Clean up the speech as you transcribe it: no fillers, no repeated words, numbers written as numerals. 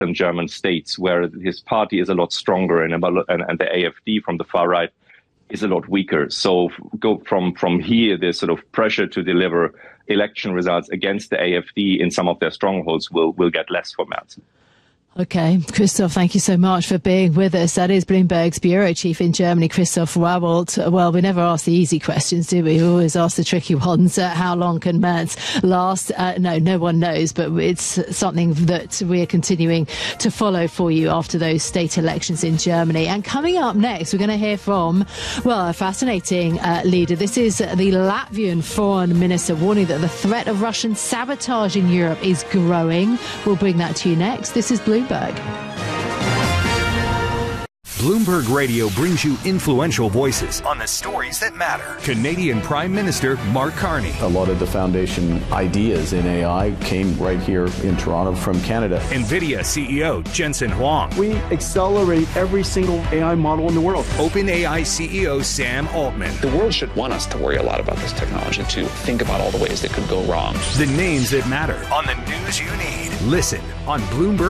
southern German states, where his party is a lot stronger and the AfD from the far right is a lot weaker. So go from here, this sort of pressure to deliver election results against the AfD in some of their strongholds will get less for Merz. Okay, Christoph, thank you so much for being with us. That is Bloomberg's bureau chief in Germany, Christoph Rabold. Well, we never ask the easy questions, do we? We always ask the tricky ones. How long can Merz last? No one knows, but it's something that we're continuing to follow for you after those state elections in Germany. And coming up next, we're going to hear from, well, a fascinating leader. This is the Latvian foreign minister warning that the threat of Russian sabotage in Europe is growing. We'll bring that to you next. This is Bloomberg. Bloomberg Radio brings you influential voices on the stories that matter. Canadian Prime Minister Mark Carney. A lot of the foundation ideas in AI came right here in Toronto from Canada. NVIDIA CEO Jensen Huang. We accelerate every single AI model in the world. OpenAI CEO Sam Altman. The world should want us to worry a lot about this technology, to think about all the ways that could go wrong. The names that matter on the news you need. Listen on Bloomberg